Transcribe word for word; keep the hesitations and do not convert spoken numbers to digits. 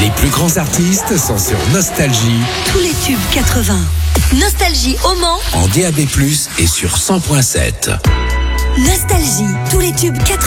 Les plus grands artistes sont sur Nostalgie. Tous les tubes quatre-vingts. Nostalgie au Mans. En D A B plus, et sur cent point sept. Nostalgie. Tous les tubes quatre-vingts.